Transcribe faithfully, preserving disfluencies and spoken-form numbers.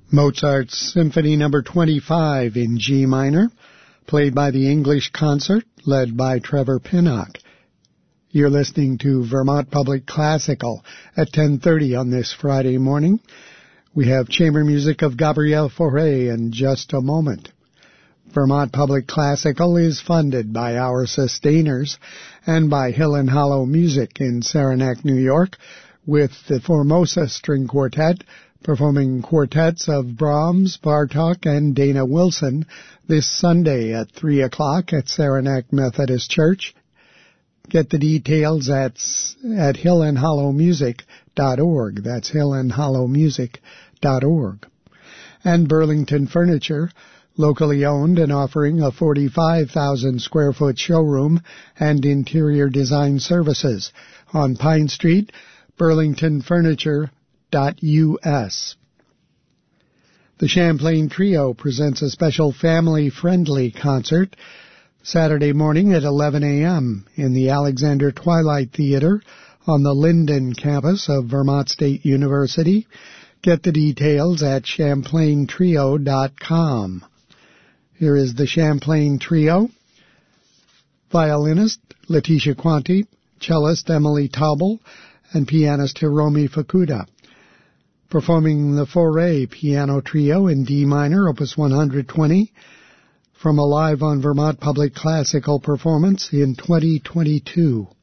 Mozart's Symphony Number twenty-five in G minor, played by the English Concert, led by Trevor Pinnock. You're listening to Vermont Public Classical at ten thirty on this Friday morning. We have chamber music of Gabriel Fauré in just a moment. Vermont Public Classical is funded by our sustainers and by Hill and Hollow Music in Saranac, New York, with the Formosa String Quartet performing quartets of Brahms, Bartók, and Dana Wilson this Sunday at three o'clock at Saranac Methodist Church. Get the details at at hill and hollow music dot org. That's hill and hollow music dot org. And Burlington Furniture, locally owned and offering a forty-five thousand square foot showroom and interior design services on Pine Street, burlington furniture dot U S. The Champlain Trio presents a special family-friendly concert Saturday morning at eleven a.m. in the Alexander Twilight Theater on the Linden campus of Vermont State University. Get the details at champlain trio dot com. Here is the Champlain Trio: violinist Letitia Quanti, cellist Emily Taubel, and pianist Hiromi Fukuda. Performing the Fauré Piano Trio in D minor, opus one hundred twenty, from a Live on Vermont Public Classical performance in twenty twenty-two.